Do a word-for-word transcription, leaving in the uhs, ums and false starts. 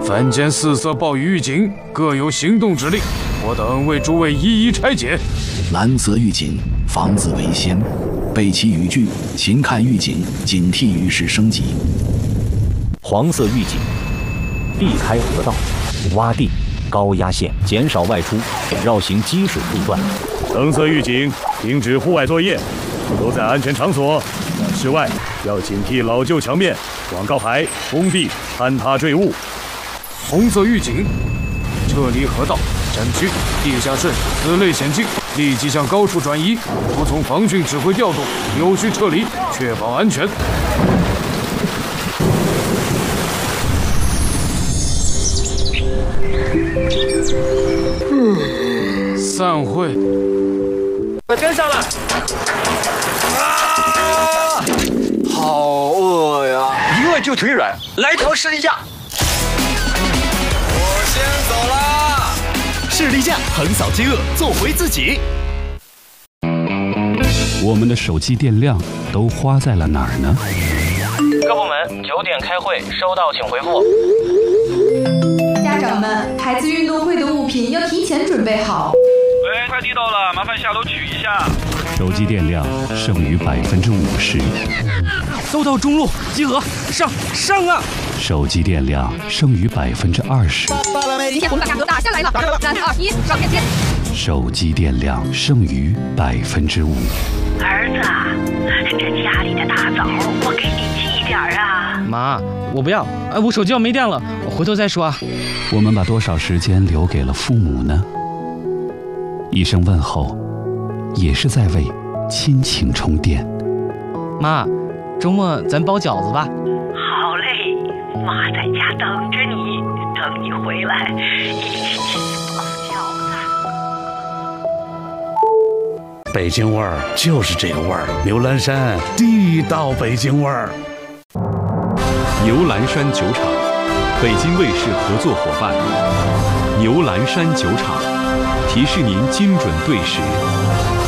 凡见四色暴雨预警，各有行动指令，我等为诸位一一拆解。 蓝色预警，防自为先。背弃语句，勤看预警，警惕雨势升级。 黄色预警，避开河道、洼地、高压线，减少外出，绕行积水路段。 橙色预警，停止户外作业，都在安全场所。室外要警惕老旧墙面、广告牌、工地坍塌坠物。 红色预警，撤离河道、山区、地下室此类险境，立即向高处转移，服从防汛指挥调动，有序撤离，确保安全。嗯，散会。 快跟上来！啊，好饿呀！一饿就腿软，来条士力架。我先走啦！ 士力架横扫饥饿，做回自己。 我们的手机电量都花在了哪儿呢？ 各部门九点开会，收到请回复。 家长们，孩子运动会的物品要提前准备好。 喂，快递到了，麻烦下楼取一下。 手机电量剩余百分之五十。 都到中路集合，上上啊！ 手机电量剩余百分之二十。 今天我们把价格打下来了，三二一，上链接。 手机电量剩余百分之五。 儿子，这家里的大枣我给你寄点啊。 妈，我不要，哎，我手机要没电了，我回头再说啊。 我们把多少时间留给了父母呢？一声问候，也是在为亲情充电。 妈，周末咱包饺子吧。 好嘞，妈在家等着你，等你回来一起包饺子。 北京味儿就是这个味儿，牛栏山地道北京味儿。 牛栏山酒厂，北京卫视合作伙伴。牛栏山酒厂，提示您精准对时，